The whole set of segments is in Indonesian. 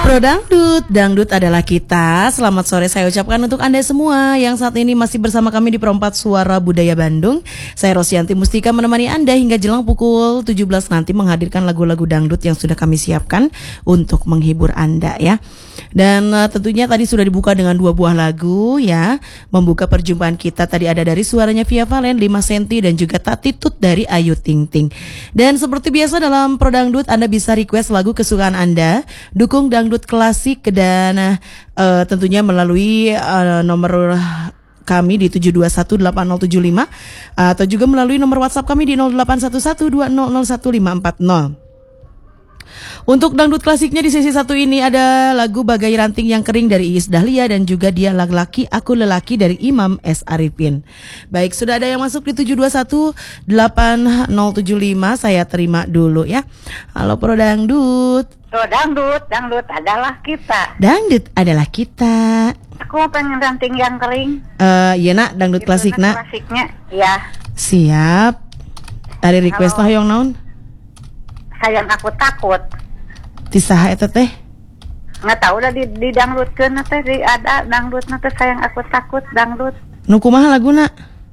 Pro Dangdut, dangdut adalah kita. Selamat sore saya ucapkan untuk Anda semua yang saat ini masih bersama kami di Perempat Suara Budaya Bandung. Saya Rosyanti Mustika menemani Anda hingga jelang pukul 17 nanti menghadirkan lagu-lagu dangdut yang sudah kami siapkan untuk menghibur Anda ya. Dan tentunya tadi sudah dibuka dengan 2 buah lagu ya. Membuka perjumpaan kita tadi ada dari suaranya Via Valen 5 cm dan juga Tatitut dari Ayu Ting Ting. Dan seperti biasa dalam Pro Dangdut Anda bisa request lagu kesukaan Anda, dukung dangdut klasik dan tentunya melalui nomor kami di 7218075 atau juga melalui nomor WhatsApp kami di 081120011540. Untuk dangdut klasiknya di sesi 1 ini ada lagu Bagai Ranting Yang Kering dari Iis Dahlia dan juga Dia Laki Aku Lelaki dari Imam S. Arifin. Baik, sudah ada yang masuk di 7218075, saya terima dulu ya. Halo Pro Dangdut. Pro Dangdut, dangdut adalah kita. Dangdut adalah kita. Aku pengen ranting yang kering. Iya nak, dangdut Itu klasik nak. Klasiknya, ya. Siap. Ada request lah yang naon? Sayang Aku Takut. Tisaha eta teh? Nggak tahu dah di dangdutkeun teh ada dangdutna teh Sayang Aku Takut dangdut. Nu kumaha laguna?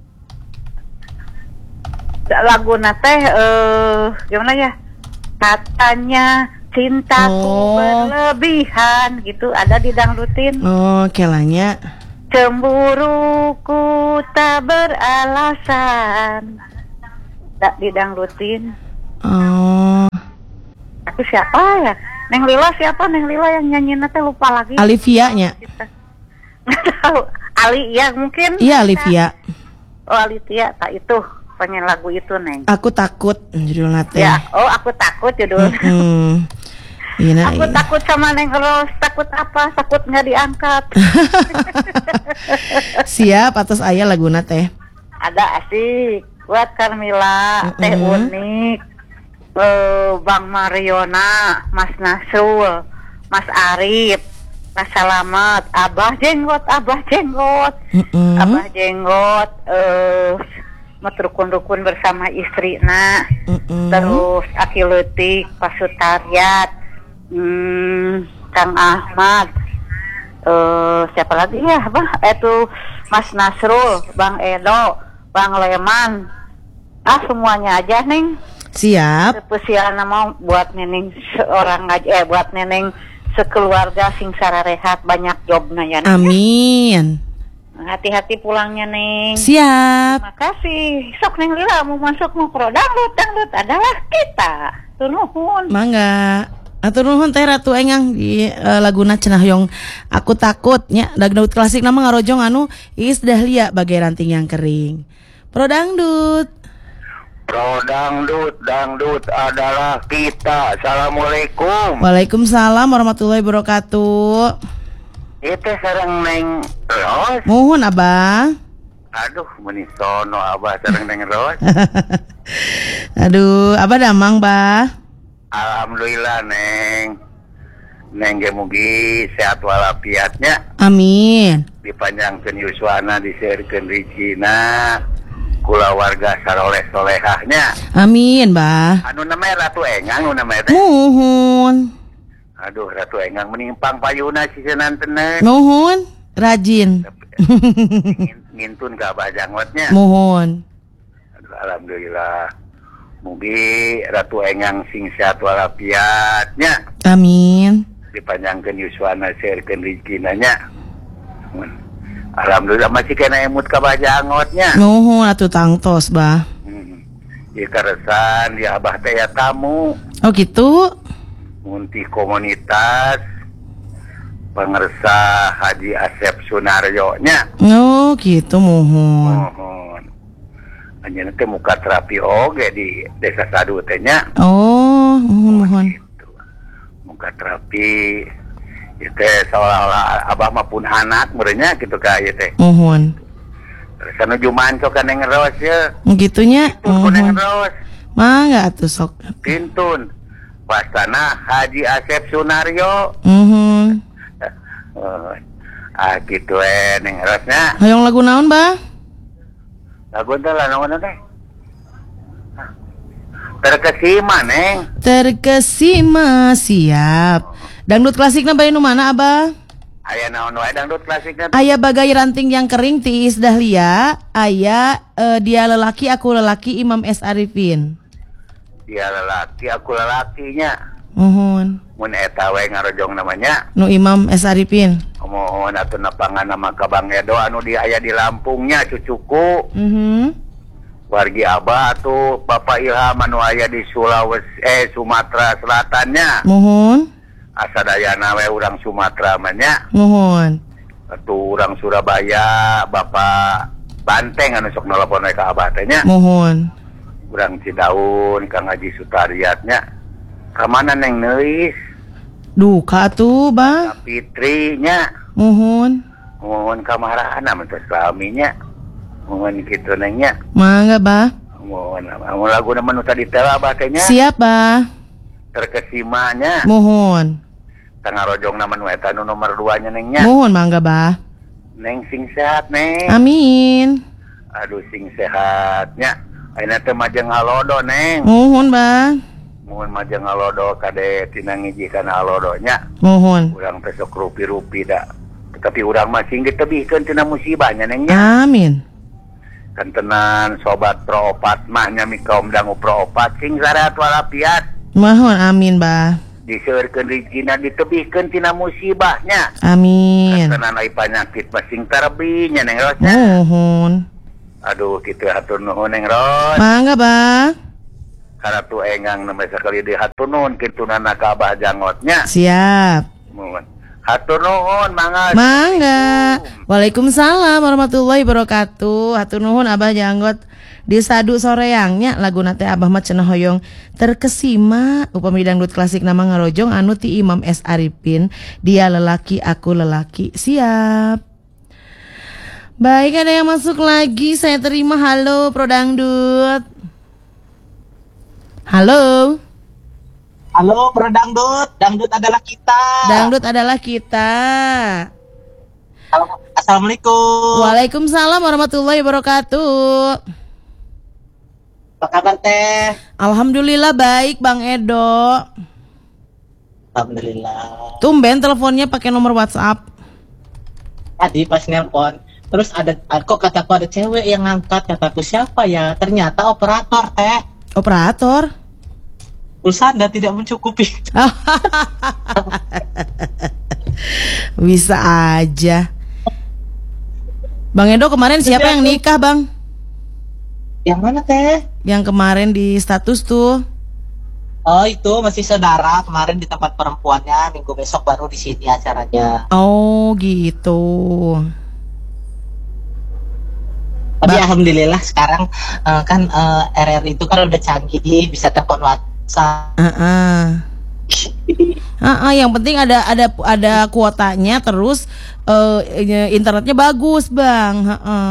Laguna teh gimana ya? Katanya cintaku berlebihan gitu, ada didangdutin. Oh, kelanya. Cemburuku tak beralasan. Tak didangdutin. Oh. Tapi siapa ya? Neng Lila siapa? Neng Lila yang nyanyiin teh lupa lagi. Alivia-nya. Nggak tahu. Ali ya mungkin. Iya Alivia. Oh Alivia, tak itu pengen lagu itu Neng. Aku takut judulnya teh. Ya, oh Aku Takut judul. Iya, aku takut sama Neng Ros. Takut apa? Takut nggak diangkat. Siap atas ayah laguna teh. Ada asik buat Carmila, teh unik. Bang Mariona, Mas Nasrul, Mas Arif, Mas Salamet, Abah Jenggot, Abah Jenggot, rukun-rukun bersama istrina, terus Aki Leutik, Pak Sutariat, Kang Ahmad, siapa lagi ya, itu Mas Nasrul, Bang Edo, Bang Leman, semuanya aja Neng. Siap. Spesial nama buat neneng seorang aja, buat neneng sekeluarga sing sararehat banyak jobna ya. Amin. Hati-hati pulangnya Neng. Siap. Terima kasih. Sok Neng Lila mau masuk mau Pro Dangdut, dangdut adalah kita. Tunuhun. Mangga. Atur nuhun teh Ratu Engang di laguna cenah Yong Aku Takut nya dangdut klasik nama ngarojong anu Iis Dahlia Bagai Ranting Yang Kering. Pro Dangdut. Pro Dangdut, dangdut adalah kita. Assalamualaikum. Waalaikumsalam warahmatullahi wabarakatuh. Itu sareng Neng Ros. Mohon Abah. Aduh, menisono Abah sareng Neng Ros. Aduh, Abah damang, Bah. Alhamdulillah Neng. Neng ge mugi sehat walafiatnya. Amin. Dipanjangkeun yuswana, diseurkeun rizkina. Kula warga saroleh solehahnya. Amin, Bah. Anu namanya Ratu Engang, anu namanya teh. Mohon. Aduh, Ratu Engang menimpang payuna sisenan tenen. Mohon, rajin. Ngintun ke Abah Jangotnya. Mohon. Aduh, alhamdulillah. Mugi Ratu Engang sing sehat walafiatnya. Amin. Dipanjangkeun yuswana seurkeun rizkina nya. Alhamdulillah masih kena emut ka Abah Jangotnya. Mohon atuh tangtos, Bah. Ieu karesan di Abah teh ya tamu. Oh gitu. Munti komunitas pengersa Haji Asep Sunaryo nya. Oh gitu, mohon. Mohon. Anjeun teh muka terapi oge di Desa Sadu teh nya. Oh, mohon. Gitu. Muka terapi itu seolah-olah Abah mah pun anak merenya gitu ka ieu teh. Mohon. Terus nuju manco ka Neng Ros ye. Gitunya. Pun Neng Mohon. Ros. Mangga atuh sok. Pintun. Pastana Haji Asep Sunaryo. Mohon. Gitu Neng Rosnya. Hayong lagu naon, Bah? Lagu teh lah naon teh? Terkesima, Neng. Terkesima, siap. Dangdut klasikna bae nu mana, Abah? Aya naon wae dangdut klasikna. Aya bagai ranting yang kering Tiis Dahlia, aya dia lelaki aku lelaki Imam S. Arifin. Dia lelaki, aku lelakinya. Mohon. Mun eta we ngarojong namanya. Nu Imam S. Arifin. Mohon atuh napangan nama ka Bang Edo anu di aya di Lampungnya cucuku. Wargi Abah atuh Bapak Ilham anu aya di Sumatera Selatannya. Mohon. Asadayana we urang Sumatera manya. Mohon. Atuh urang Surabaya Bapak Banteng anu sok nelpon we ka Abah teh nya. Mohon. Urang Cidaun Kang Haji Sutariatnya. Ka mana Neng Neuis? Duka tuh, Bang. Fitrinya. Mohon. Mohon kamarana mentos laminya. Mohon kitu Neng nya. Mangga, Bah. Mohon lagu nama nu tadi teh Abah teh nya. Siap, Bah. Terkesimanya. Mohon. Tangarojong nama nu eta nu nomor 2 nya Neng nya. Mohon mangga, Bah. Neng sing sehat Neng. Amin. Aduh sing sehatnya. Ayeuna teh majeng halodo Neng. Mohon, Bah. Mohon majeng halodo kade tina ngijikeun halodonya. Mohon. Urang teh sok rupi-rupi da. Tetapi urang masih ditebihkeun tina musibahnya Neng nya. Amin. Kan tenan sobat pro opat mah nyami kaum dangu pro opat sing sarehat walafiat. Mohon amin, Bah. Diseueurkeun rizkina ditebihkeun tina musibahnya. Amin. Tenan aya penyakit masing terbinya Neng Rosnya. Mohon. Aduh kitu hatur nuhun Neng Ros. Mangga, Bah. Karatu engang nembe sakali di hatur nuhun kitunana ka Abah Jangotnya. Siap. Mohon. Hatur nuhun mangga. Mangga. Waalaikumsalam warahmatullahi wabarakatuh. Hatur nuhun Abah Janggot. Di sadu soreangnya lagu nate Abah mah cenah hoyong terkesima upami dangdut klasik nama ngarojong anu ti Imam S. Arifin. Dia lelaki aku lelaki. Siap. Baik, ada yang masuk lagi. Saya terima. Halo Pro Dangdut. Halo. Halo Pro Dangdut. Dangdut adalah kita. Dangdut adalah kita. Assalamualaikum. Waalaikumsalam warahmatullahi wabarakatuh. Apa kabar teh? Alhamdulillah baik Bang Edo. Alhamdulillah. Tumben teleponnya pakai nomor WhatsApp. Tadi pas nelpon, terus kok kataku ada cewek yang ngangkat, kataku siapa ya? Ternyata operator teh. Operator? Pulsa Anda tidak mencukupi. Bisa aja. Bang Edo kemarin siapa yang nikah, Bang? Yang mana teh? Yang kemarin di status tuh. Oh itu masih saudara, kemarin di tempat perempuannya, minggu besok baru di sini acaranya. Oh gitu. Tapi alhamdulillah sekarang kan RRI itu kan udah canggih, bisa telepon WhatsApp. Yang penting ada kuotanya, terus internetnya bagus, Bang.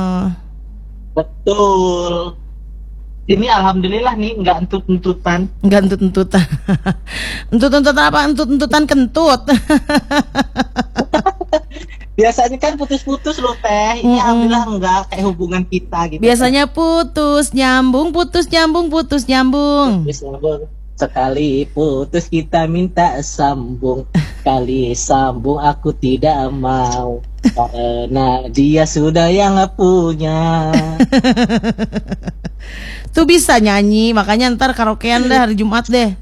Betul. Ini alhamdulillah nih nggak entut-entutan. Nggak entut-entutan. Entut-entutan apa? Entut-entutan kentut. Biasanya kan putus-putus loh teh. Ini alhamdulillah enggak kayak hubungan kita gitu. Biasanya putus nyambung, putus nyambung, putus nyambung. Sekali putus kita minta sambung. Kali sambung aku tidak mau. Karena dia sudah yang punya. Tuh bisa nyanyi, makanya ntar karaokean deh hari Jumat deh.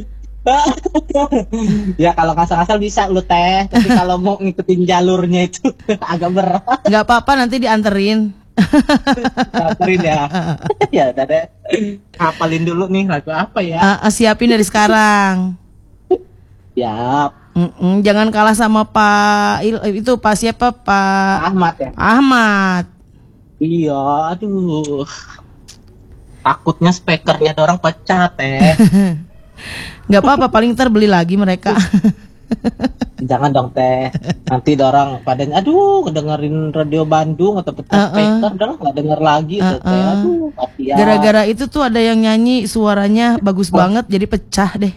Ya kalau ngasal-ngasal bisa lu teh, tapi kalau mau ngikutin jalurnya itu agak berat. Nggak apa-apa, nanti dianterin. Anterin ya. Ya udah deh. Hafalin dulu nih lagu apa ya? Siapin dari sekarang. Siap. Jangan kalah sama Pak siapa Pak Ahmad ya. Ahmad. Iya, aduh. Takutnya speakernya orang pecah teh. Nggak apa-apa, paling ntar beli lagi mereka. Jangan dong teh. Nanti dorang padanya aduh dengerin radio Bandung atau pecah speaker, udah nggak denger lagi tuh teh. Aduh, kasihan. Gara-gara itu tuh ada yang nyanyi suaranya bagus banget jadi pecah deh.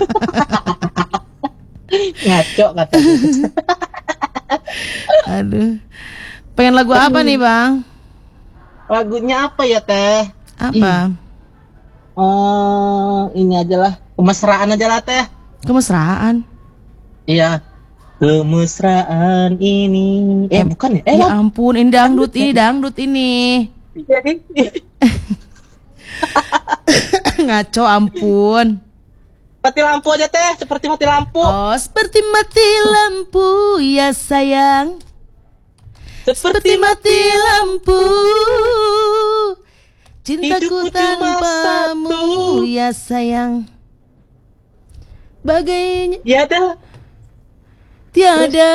Ngaco kata gue. Aduh. Pengen lagu apa nih, Bang? Lagunya apa ya teh? Apa? Ini aja lah, kemesraan aja lah teh. Kemesraan. Iya. Kemesraan ini. Bukan ya? Ya ampun, ini dangdut ini. Jadi Ngaco ampun. mati lampu aja teh, seperti mati lampu. Oh, seperti mati lampu ya sayang. Seperti mati lampu. Cintaku Hidupku cuma tanpamu ya sayang. Bagainya Ya dah. tiada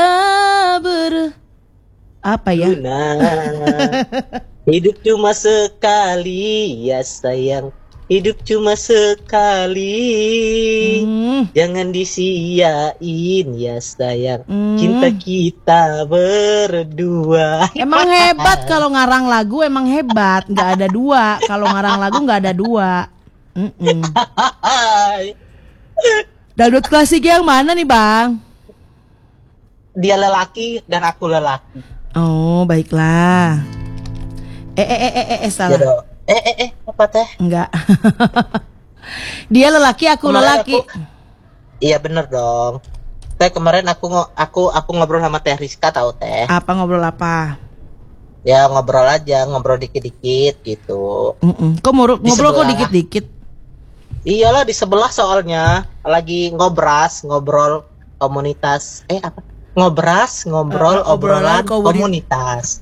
apa ya? Guna. Hidup cuma sekali ya sayang. Hidup cuma sekali. Jangan disiain ya sayang. Cinta kita berdua. Emang hebat kalau ngarang lagu, emang hebat. Nggak ada dua. Kalau ngarang lagu nggak ada dua. Dangdut klasik yang mana nih bang? Dia lelaki dan aku lelaki. Oh baiklah. Salah. Apa teh? Enggak. Dia lelaki, aku Kemarin lelaki. Iya bener dong. Teh kemarin aku ngobrol sama Teh Rizka tahu teh. Apa ngobrol apa? Ya ngobrol aja, ngobrol dikit-dikit gitu. Kok ngobrol kok sebelah. dikit-dikit? Iyalah di sebelah soalnya lagi ngobrol komunitas. Ngobrol obrolan komunitas.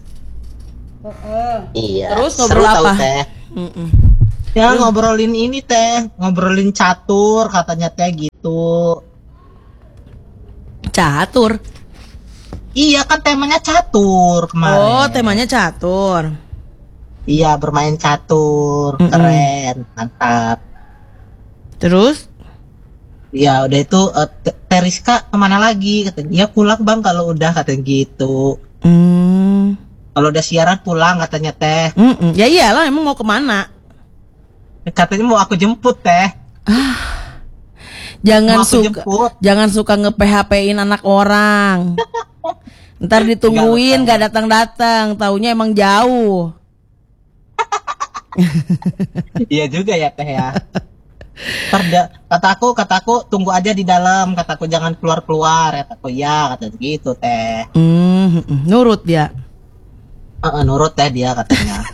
Iya. Terus ngobrol seru apa? Tahu, teh. Ya ngobrolin ini teh, ngobrolin catur katanya teh gitu. Catur. Iya kan temanya catur kemarin. Oh, temanya catur. Iya bermain catur, keren, mantap. Terus? Ya udah itu Teriska kemana lagi? Katanya, ya pulang bang kalau udah katanya gitu. Kalau udah siaran pulang katanya teh. Ya iyalah, emang mau kemana? Katanya mau aku jemput teh. Jangan suka nge-PHP-in anak orang. Ntar ditungguin gak datang-datang, taunya emang jauh. Iya juga ya teh ya. Kataku tunggu aja di dalam, kataku jangan keluar kataku ya kata gitu teh. Nurut dia. Nurut teh dia katanya.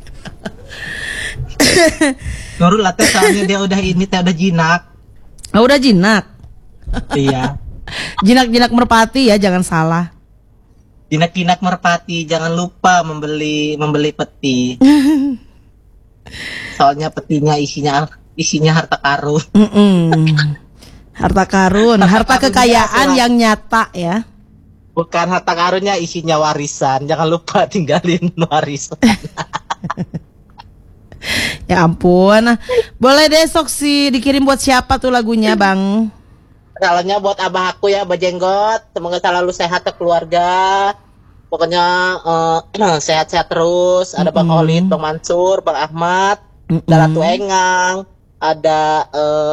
Nurut lah teh soalnya dia udah jinak. Oh, udah jinak. Iya. Jinak-jinak merpati ya, jangan salah. Jinak-jinak merpati, jangan lupa membeli peti. Soalnya petinya isinya harta karun. Harta karun, harta kekayaan yang nyata ya. Bukan harta karunnya, isinya warisan. Jangan lupa tinggalin warisan. Ya ampun. Boleh deh sok dikirim buat siapa tuh lagunya bang? Salahnya buat abah aku ya, Abah Jenggot. Semoga selalu sehat ke keluarga. Pokoknya sehat-sehat terus. Ada Bang Khalid, Bang Mansur, Bang Ahmad, ada Ratu Engang, ada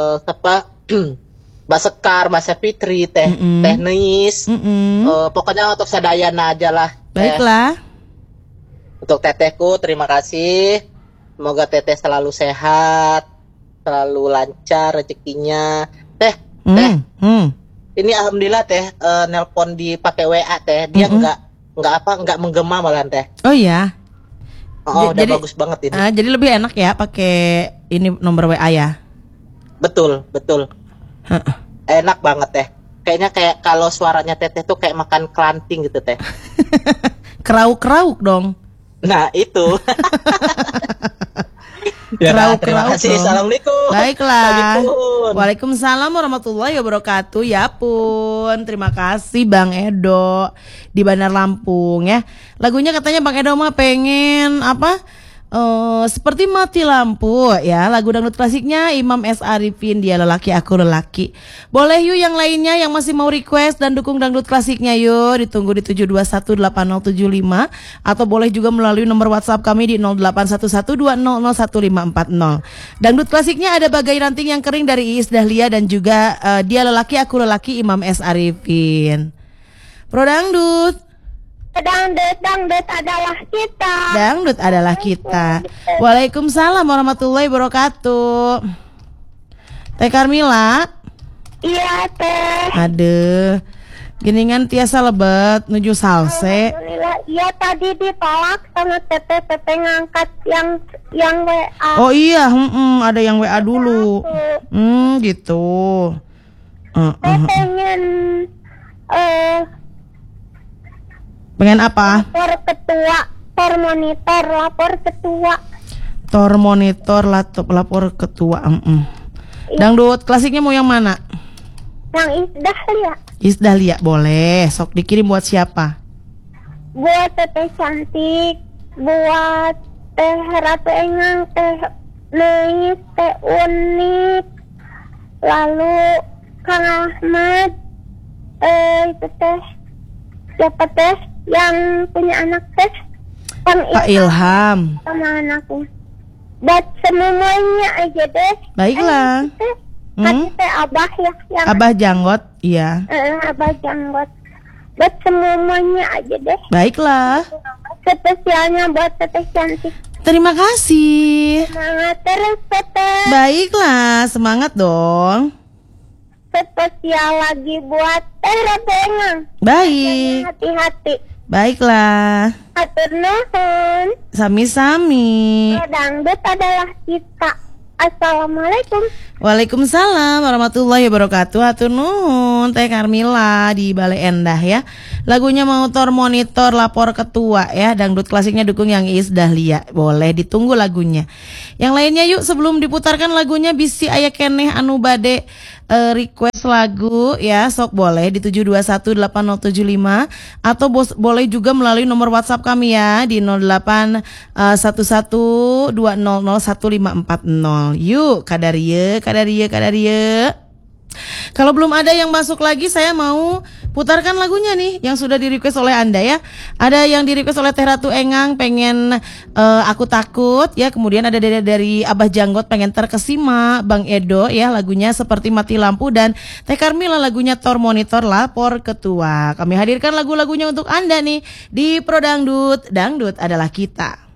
Mbak Sekar, Mbak Fitri, Teh Nis. Pokoknya untuk Sadayana aja lah. Baiklah. Untuk tetehku terima kasih. Semoga teteh selalu sehat, selalu lancar rezekinya. Teh. Ini alhamdulillah teh nelpon dipakai WA teh. Dia nggak menggema malahan teh. Oh iya. Udah bagus banget ini. Jadi lebih enak ya pakai ini nomor WA ya. Betul. Enak banget teh. Kayaknya kayak kalau suaranya teteh tuh kayak makan kelanting gitu teh. Kerauk-kerauk dong. Nah itu. Terima kasih. Assalamualaikum. Baiklah. Waalaikumsalam warahmatullahi wabarakatuh. Ya pun, terima kasih Bang Edo di Bandar Lampung ya. Lagunya katanya Bang Edo mah pengen apa? Seperti mati lampu ya, lagu dangdut klasiknya Imam S. Arifin, Dia Lelaki Aku Lelaki. Boleh yuk yang lainnya yang masih mau request dan dukung dangdut klasiknya yuk, ditunggu di 7218075 atau boleh juga melalui nomor WhatsApp kami di 081120011540. Dangdut klasiknya ada Bagai Ranting Yang Kering dari Iis Dahlia dan juga Dia Lelaki Aku Lelaki Imam S. Arifin. Pro Dangdut. Dangdut adalah kita. Dangdut adalah kita. Waalaikumsalam warahmatullahi wabarakatuh. Teh Karmila. Iya teh. Aduh, geningan tiasa lebet nuju salse. Alhamdulillah. Iya tadi ditolak sama teteh ngangkat yang WA. Oh iya, ada yang WA dulu. Gitu. Pengen Pengen apa? lapor ketua, lapor ketua. Tor monitor lapor ketua. Dangdut klasiknya mau yang mana? Yang Isdahlia. Isdahlia boleh. Sok dikirim buat siapa? Buat teteh cantik, buat teh Ratu Engang, teh Neis, teh Unik, lalu Kang Ahmad, itu teh siapa teh yang punya anak teh Pak Ilham sama anaknya. Buat semuanya aja deh. Baiklah. Tadi teh Abah ya yang Abah Janggot. Iya. Abah Janggot. Buat semuanya aja deh. Baiklah. Spesialnya buat teteh cantik. Terima kasih. Semangat terus teteh. Baiklah, semangat dong. Spesial lagi buat teh Ratu Engang. Baik. Hati-hati. Baiklah. Hatur nuhun. Sami-sami. Dangdut adalah kita. Assalamualaikum. Waalaikumsalam warahmatullahi wabarakatuh. Hatur nuhun Teh Karmila di Balai Endah ya. Lagunya mau tor monitor lapor ketua ya. Dangdut klasiknya dukung yang Isdahlia. Boleh ditunggu lagunya. Yang lainnya yuk sebelum diputarkan lagunya bisi aya keneh anu bade request lagu ya, sok boleh di 7218075 atau boleh juga melalui nomor WhatsApp kami ya di 081120011540. Yuk kadariye. Kalau belum ada yang masuk lagi, saya mau putarkan lagunya nih yang sudah di request oleh Anda ya. Ada yang di request oleh Teh Ratu Engang pengen Aku Takut ya. Kemudian ada dari Abah Janggot pengen Terkesima, Bang Edo ya lagunya Seperti Mati Lampu, dan Teh Karmila lagunya Tor Monitor Lapor Ketua. Kami hadirkan lagu-lagunya untuk Anda nih di Pro Dangdut. Dangdut adalah kita.